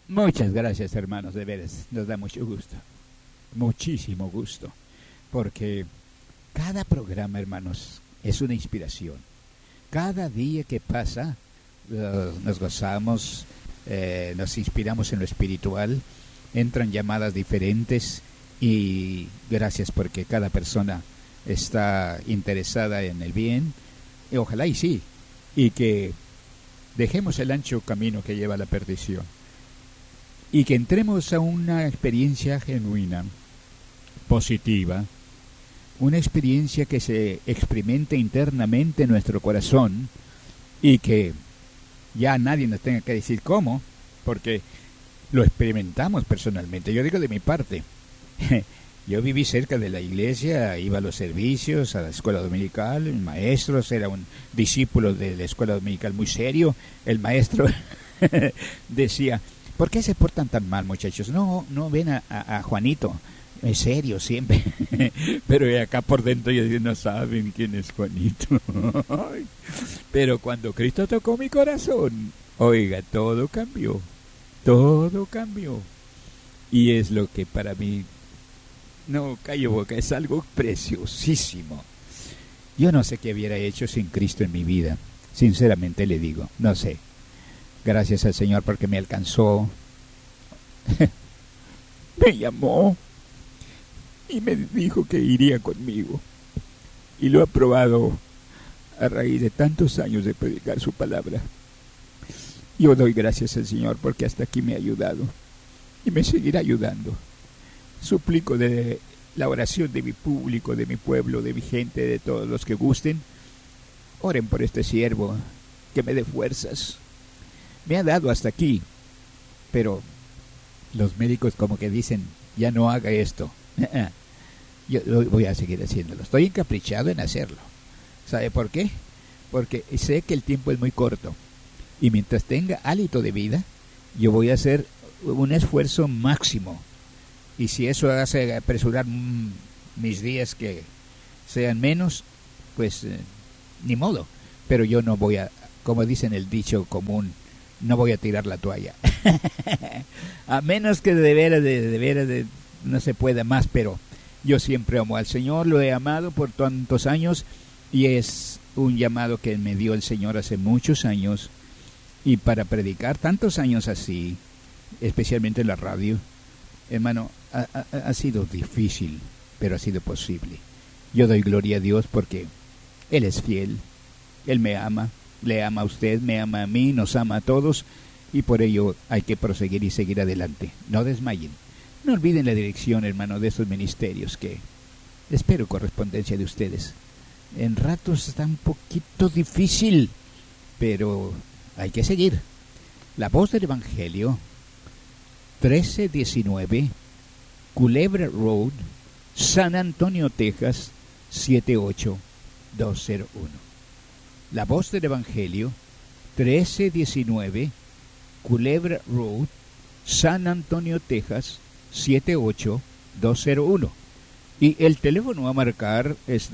Muchas gracias, hermanos, de veras, nos da mucho gusto, muchísimo gusto, porque cada programa, hermanos, es una inspiración. Cada día que pasa, nos gozamos, nos inspiramos en lo espiritual, entran llamadas diferentes y gracias porque cada persona está interesada en el bien, y ojalá y sí, y que dejemos el ancho camino que lleva a la perdición y que entremos a una experiencia genuina, positiva, una experiencia que se experimente internamente en nuestro corazón y que ya nadie nos tenga que decir cómo, porque lo experimentamos personalmente. Yo digo de mi parte, yo viví cerca de la iglesia, iba a los servicios, a la escuela dominical, el maestro era un discípulo de la escuela dominical muy serio, el maestro decía, ¿por qué se portan tan mal, muchachos? No ven a Juanito, es serio siempre. Pero acá por dentro ellos no saben quién es Juanito. Pero cuando Cristo tocó mi corazón, oiga, todo cambió. Todo cambió. Y es lo que para mí, no callo boca, es algo preciosísimo. Yo no sé qué hubiera hecho sin Cristo en mi vida. Sinceramente le digo, no sé. Gracias al Señor porque me alcanzó, me llamó y me dijo que iría conmigo. Y lo he probado a raíz de tantos años de predicar su palabra. Yo doy gracias al Señor porque hasta aquí me ha ayudado y me seguirá ayudando. Suplico de la oración de mi público, de mi pueblo, de mi gente, de todos los que gusten. Oren por este siervo, que me dé fuerzas. Me ha dado hasta aquí, pero los médicos como que dicen, ya no haga esto. Yo voy a seguir haciéndolo. Estoy encaprichado en hacerlo. ¿Sabe por qué? Porque sé que el tiempo es muy corto. Y mientras tenga hálito de vida, yo voy a hacer un esfuerzo máximo. Y si eso hace apresurar mis días que sean menos, pues ni modo. Pero yo no voy a, como dicen el dicho común, no voy a tirar la toalla. A menos que de veras no se pueda más, pero yo siempre amo al Señor, lo he amado por tantos años y es un llamado que me dio el Señor hace muchos años, y para predicar tantos años así, especialmente en la radio, hermano, ha sido difícil, pero ha sido posible. Yo doy gloria a Dios porque Él es fiel, Él me ama, le ama a usted, me ama a mí, nos ama a todos, y por ello hay que proseguir y seguir adelante. No desmayen. No olviden la dirección, hermano, de estos ministerios, que espero correspondencia de ustedes. En ratos está un poquito difícil, pero hay que seguir. La Voz del Evangelio, 1319 Culebra Road, San Antonio, Texas, 78201. La Voz del Evangelio, 1319 Culebra Road, San Antonio, Texas, 78201. Y el teléfono a marcar es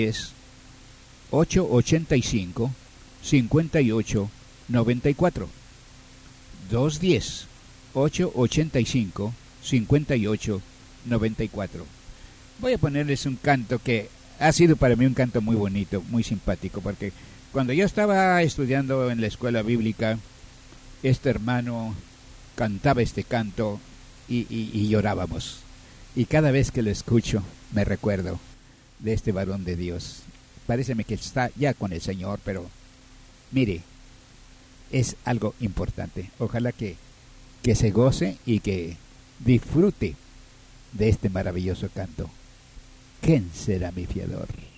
210-885-5894. 210-885-5894. Voy a ponerles un canto que ha sido para mí un canto muy bonito, muy simpático, porque cuando yo estaba estudiando en la escuela bíblica, este hermano cantaba este canto y llorábamos. Y cada vez que lo escucho, me recuerdo de este varón de Dios. Paréceme que está ya con el Señor, pero mire, es algo importante. Ojalá que se goce y que disfrute de este maravilloso canto. ¿Quién será mi fiador?